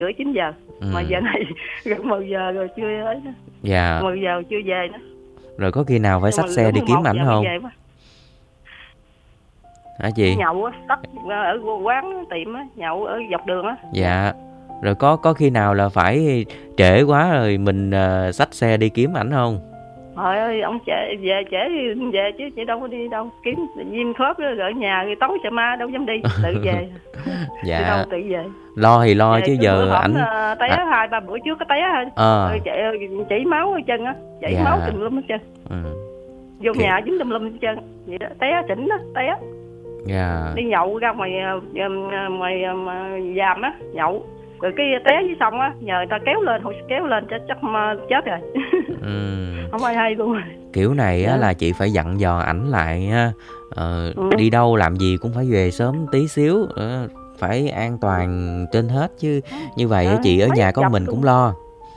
rưỡi 9 giờ. Mà giờ này gần 10 giờ rồi chưa ấy nữa. Dạ. 10 giờ chưa về nữa. Rồi có khi nào phải Nhưng xách mà xe đi kiếm ảnh không? Hả chị? Nhậu á, tắt ở quán tiệm á, nhậu ở dọc đường á. Dạ. Rồi có khi nào là phải trễ quá rồi mình xách xe đi kiếm ảnh không? Trời ơi, ông trễ về chứ chị đâu có đi đâu, kiếm viêm khớp rồi ở nhà rồi tối chợ ma đâu dám đi, tự về. Dạ. Đi đâu tự về. Lo thì lo Về chứ giờ ảnh té 2-3 bữa trước có té thôi. Chảy máu ở chân á, chảy máu tùm lum hết trơn. Vô nhà dính tùm lum hết trơn. Vậy đó, té chỉnh đó, té. Dạ. Đi nhậu ra ngoài giàm á, nhậu. Rồi cái té dưới sông á, nhờ người ta kéo lên chắc chết rồi. Không ai hay luôn rồi. Kiểu này á là chị phải dặn dò ảnh lại ha. Đi đâu làm gì cũng phải về sớm tí xíu, phải an toàn trên hết chứ. Như vậy chị ở nhà có mình cũng lo.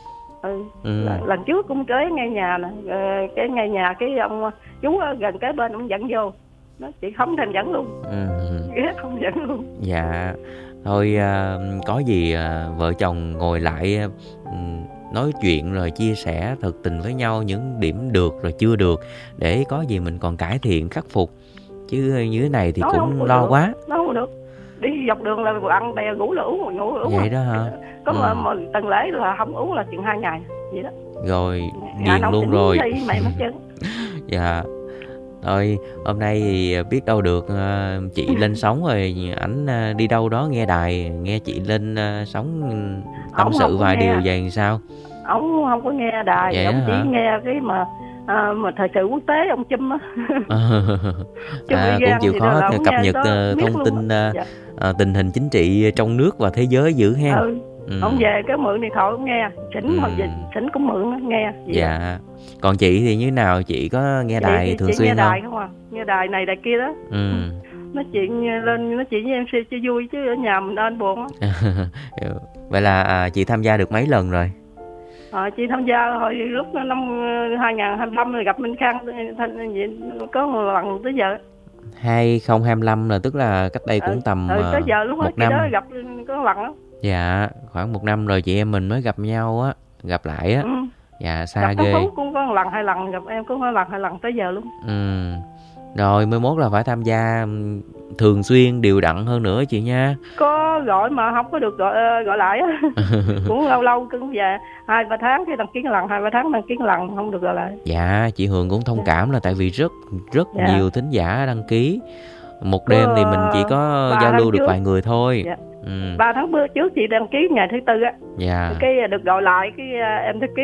Lần trước cũng tới ngay nhà nè, cái ngay nhà cái ông chú gần kế bên ông dẫn vô, nó chị không thèm dẫn luôn. Ghét không dẫn luôn. Dạ. Thôi có gì vợ chồng ngồi lại nói chuyện rồi chia sẻ thật tình với nhau những điểm được rồi chưa được, để có gì mình còn cải thiện khắc phục, chứ như thế này thì nói cũng lo được. Quá nó không được, đi dọc đường là ăn bè ngủ là uống vậy đó hả? Có một tuần lễ là không uống là chừng 2 ngày vậy đó, rồi ghiền luôn rồi. Mày mất chân. Dạ. Thôi hôm nay thì biết đâu được chị lên sóng rồi ảnh đi đâu đó nghe đài, nghe chị lên sóng tâm sự vài điều vậy làm sao? Ông không có nghe đài, vậy ông chỉ nghe cái mà thời sự quốc tế ông Chum á. Cũng chịu khó cập nhật thông tin tình hình chính trị trong nước và thế giới dữ ha. Ông về cái mượn điện thoại ông nghe, Sỉnh cũng mượn nghe. Dạ. Còn chị thì như nào, chị có nghe đài thường xuyên nghe đài không à? Nghe đài này đài kia đó. Nói chuyện lên nói chuyện với MC cho vui chứ ở nhà mình nên buồn á. Vậy là chị tham gia được mấy lần rồi? Chị tham gia hồi lúc năm 2025 rồi gặp Minh Khang có một lần tới giờ. 2025 là tức là cách đây cũng tầm tới giờ lúc 1 năm. Đó gặp có lần đó. Dạ, khoảng 1 năm rồi chị em mình mới gặp nhau á, gặp lại á. Dạ, xa gặp ghê. Phú cũng có 1 lần 2 lần, gặp em cũng có 1 lần 2 lần tới giờ luôn. Rồi 11 là phải tham gia thường xuyên đều đặn hơn nữa chị nha. Có gọi mà không có được gọi lại á. Cũng lâu cũng về 2-3 tháng cái đăng ký 1 lần, 2-3 tháng đăng ký 1 lần không được gọi lại. Dạ, chị Hường cũng thông cảm là tại vì rất nhiều thính giả đăng ký. Một đêm thì mình chỉ có giao lưu được vài người thôi. 3 tháng trước chị đăng ký ngày thứ Tư á. Cái được gọi lại, cái em thư ký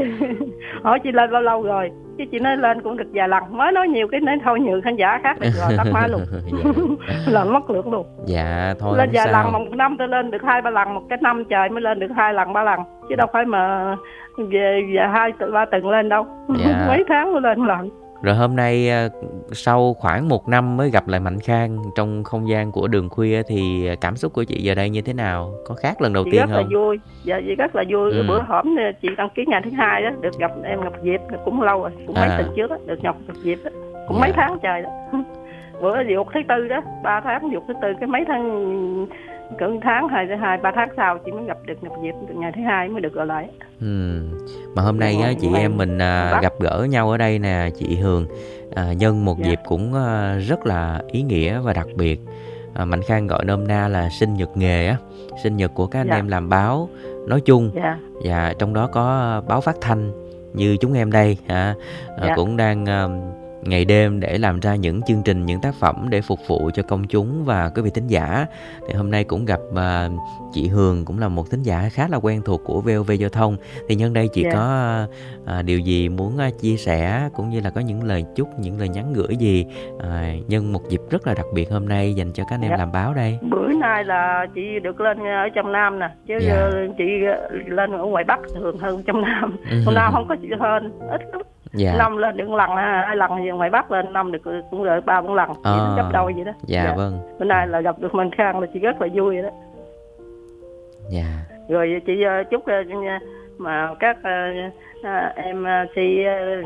hỏi chị lên bao lâu rồi, chứ chị nói lên cũng được vài lần, mới nói nhiều cái nói thôi nhường khán giả khác được rồi tắt máy luôn. Là mất lượt luôn. Dạ thôi lên vài sao. lần, một năm tôi lên được 2-3 lần, một cái năm trời mới lên được 2 lần 3 lần, chứ đâu phải mà về 2-3 tuần lên đâu. Mấy tháng mới lên lần. Rồi hôm nay sau khoảng 1 năm mới gặp lại Mạnh Khang trong không gian của Đường Khuya thì cảm xúc của chị giờ đây như thế nào? Có khác lần đầu tiên không? Rất là vui. Dạ, chị rất là vui. Bữa hổm chị đăng ký ngày thứ 2 đó, được gặp em Ngọc Diệp, cũng lâu rồi, cũng mấy tuần trước đó, được Ngọc Diệp đó. Cũng mấy tháng trời đó. Bữa dục thứ Tư đó, 3 tháng dục thứ Tư, cái mấy tháng cỡ tháng 2-3 tháng sau chị mới gặp được Ngọc Diệp, ngày thứ 2 mới được gọi lại. Mà hôm nay á, chị em mình gặp gỡ nhau ở đây nè chị Hường, nhân một dịp cũng rất là ý nghĩa và đặc biệt. Mạnh Khang gọi nôm na là sinh nhật nghề á, sinh nhật của các anh em làm báo nói chung. Và trong đó có báo phát thanh như chúng em đây cũng đang ngày đêm để làm ra những chương trình, những tác phẩm để phục vụ cho công chúng và quý vị thính giả. Thì hôm nay cũng gặp chị Hường, cũng là một thính giả khá là quen thuộc của VOV Giao thông. Thì nhân đây chị có điều gì muốn chia sẻ, cũng như là có những lời chúc, những lời nhắn gửi gì nhân một dịp rất là đặc biệt hôm nay dành cho các anh em làm báo đây? Bữa nay là chị được lên ở trong Nam nè, chứ chị lên ở ngoài Bắc thường hơn trong Nam. Trong Nam không có chị hơn, ít lắm. Năm lên được 1 lần 2 lần, ngoài Bắc lên năm được cũng được 3-4 lần, gấp đôi vậy đó. Vâng. Bữa nay là gặp được Mạnh Khang là chị rất là vui vậy đó. Rồi chị chúc mà các em MC